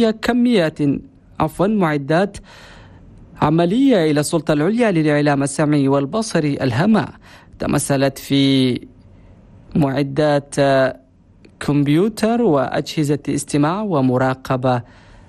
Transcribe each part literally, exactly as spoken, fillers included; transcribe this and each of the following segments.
هي كميات عفوا معدات عملية إلى السلطة العليا للإعلام السمعي والبصري الهمة، تمثلت في معدات كمبيوتر وأجهزة استماع ومراقبة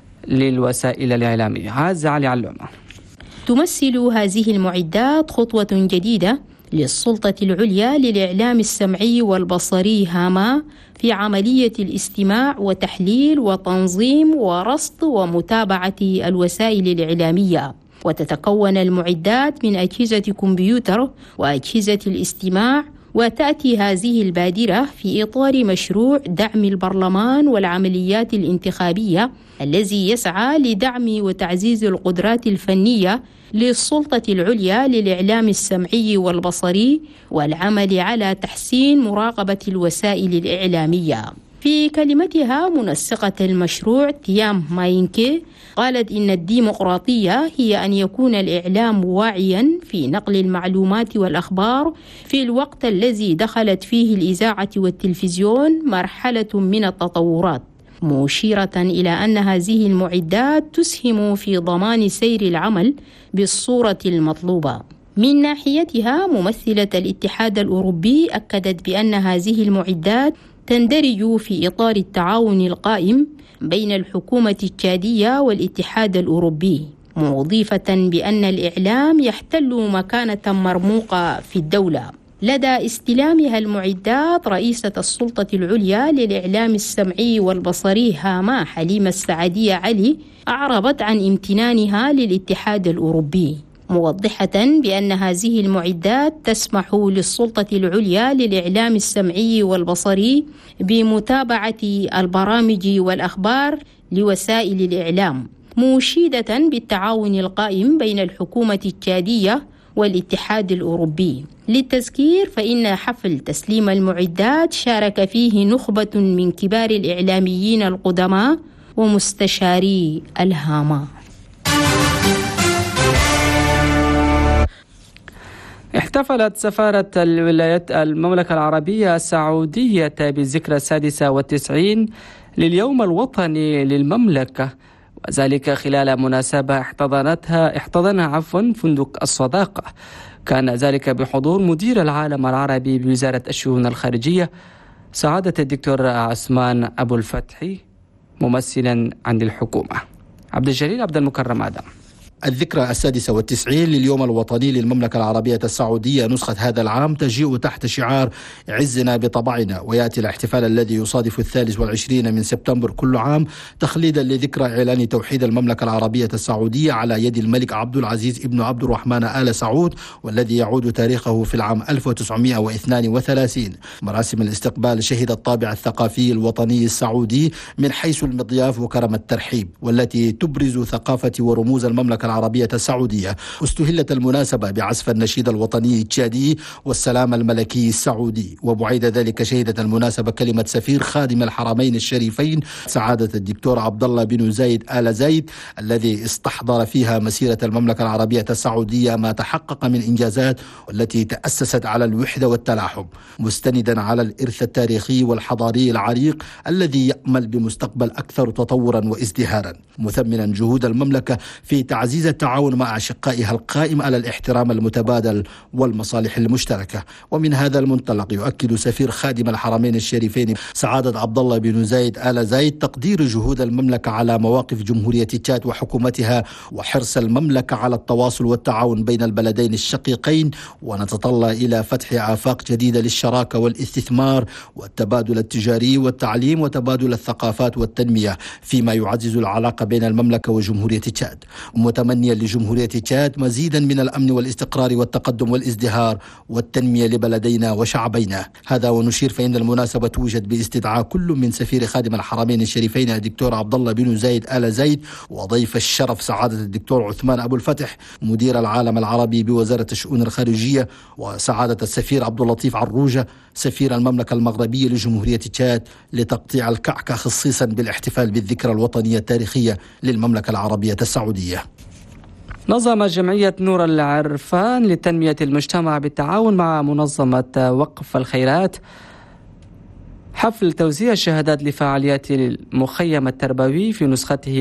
للوسائل الإعلامية. عز علي علومة. تمثل هذه المعدات خطوة جديدة للسلطة العليا للإعلام السمعي والبصري هاما في عملية الاستماع وتحليل وتنظيم ورصد ومتابعة الوسائل الإعلامية. وتتكون المعدات من أجهزة كمبيوتر وأجهزة الاستماع، وتأتي هذه البادرة في إطار مشروع دعم البرلمان والعمليات الانتخابية الذي يسعى لدعم وتعزيز القدرات الفنية للسلطة العليا للإعلام السمعي والبصري والعمل على تحسين مراقبة الوسائل الإعلامية. في كلمتها منسقة المشروع تيام ماينكي قالت إن الديمقراطية هي أن يكون الإعلام واعيا في نقل المعلومات والأخبار في الوقت الذي دخلت فيه الإذاعة والتلفزيون مرحلة من التطورات، مشيرة إلى أن هذه المعدات تسهم في ضمان سير العمل بالصورة المطلوبة. من ناحيتها ممثلة الاتحاد الأوروبي أكدت بأن هذه المعدات تندرج في إطار التعاون القائم بين الحكومة التشادية والاتحاد الأوروبي، مضيفة بأن الإعلام يحتل مكانة مرموقة في الدولة. لدى استلامها المعدات رئيسة السلطة العليا للإعلام السمعي والبصري هاما حليمة السعدية علي أعربت عن امتنانها للاتحاد الأوروبي، موضحة بأن هذه المعدات تسمح للسلطة العليا للإعلام السمعي والبصري بمتابعة البرامج والأخبار لوسائل الإعلام، مشيدة بالتعاون القائم بين الحكومة التشادية والاتحاد الأوروبي. للتذكير فإن حفل تسليم المعدات شارك فيه نخبة من كبار الإعلاميين القدماء ومستشاري الهاما. احتفلت سفارة الولايات المملكة العربية السعودية بالذكرى السادسة والتسعين لليوم الوطني للمملكة، وذلك خلال مناسبة احتضنتها احتضنها عفوا فندق الصداقة. كان ذلك بحضور مدير العالم العربي بوزارة الشؤون الخارجية سعادة الدكتور عثمان أبو الفتح ممثلا عن الحكومة. عبد الجليل عبد المكرم آدم. الذكرى السادسة والتسعين لليوم الوطني للمملكة العربية السعودية نسخة هذا العام تجيء تحت شعار عزنا بطبعنا، ويأتي الاحتفال الذي يصادف الثالث والعشرين من سبتمبر كل عام تخليدا لذكرى إعلان توحيد المملكة العربية السعودية على يد الملك عبد العزيز ابن عبد الرحمن آل سعود، والذي يعود تاريخه في العام ألف وتسعمائة واثنين وثلاثين. مراسم الاستقبال شهد الطابع الثقافي الوطني السعودي من حيث المضياف وكرم الترحيب، والتي تبرز ثقافة ورموز المملكة العربية السعودية. استهلت المناسبة بعزف النشيد الوطني التشادي والسلام الملكي السعودي. وبعيد ذلك شهدت المناسبة كلمة سفير خادم الحرمين الشريفين سعادة الدكتور عبد الله بن زايد آل زايد، الذي استحضر فيها مسيرة المملكة العربية السعودية ما تحقق من إنجازات، والتي تأسست على الوحدة والتلاحم، مستندا على الإرث التاريخي والحضاري العريق الذي يأمل بمستقبل أكثر تطورا وازدهارا، مثمنا جهود المملكة في تعزيز التعاون مع أشقائها القائم على الاحترام المتبادل والمصالح المشتركة. ومن هذا المنطلق يؤكد سفير خادم الحرمين الشريفين سعادة عبد الله بن زايد آل زايد تقدير جهود المملكة على مواقف جمهورية تشاد وحكومتها، وحرص المملكة على التواصل والتعاون بين البلدين الشقيقين، ونتطلع إلى فتح آفاق جديدة للشراكة والاستثمار والتبادل التجاري والتعليم وتبادل الثقافات والتنمية، فيما يعزز العلاقة بين المملكة وجمهورية تشاد، متمنيا لجمهورية تشاد مزيدا من الأمن والاستقرار والتقدم والازدهار والتنمية لبلدينا وشعبينا. هذا ونشير فإن المناسبة توجد باستدعاء كل من سفير خادم الحرمين الشريفين الدكتور عبد الله بن زايد آل زايد، وضيف الشرف سعادة الدكتور عثمان أبو الفتح مدير العالم العربي بوزارة الشؤون الخارجية، وسعادة السفير عبد اللطيف عروجة سفير المملكة المغربية لجمهورية تشاد، لتقطيع الكعكة خصيصا بالاحتفال بالذكرى الوطنية التاريخية للمملكة العربية السعودية. نظم جمعية نور العرفان لتنمية المجتمع بالتعاون مع منظمة وقف الخيرات حفل توزيع الشهادات لفعاليات المخيم التربوي في نسخته